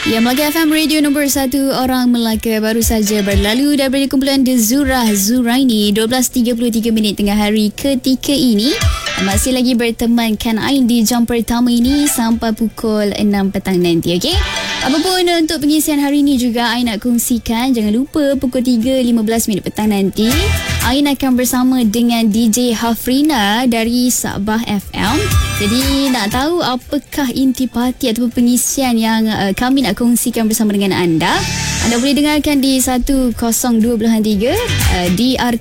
Ya, Melaka FM Radio nombor 1 orang Melaka baru saja berlalu daripada kumpulan The Zura Zuraini. 12.33 minit tengah hari ketika ini. Masih lagi bertemankan Ain di jam pertama ini sampai pukul 6 petang nanti, okey? Apapun untuk pengisian hari ini juga Ain nak kongsikan. Jangan lupa pukul 3.15 minit petang nanti Ain akan bersama dengan DJ Hafrina dari Sabah FM. Jadi nak tahu apakah intipati ataupun pengisian yang kami nak kongsikan bersama dengan anda. Anda boleh dengarkan di 102.3 di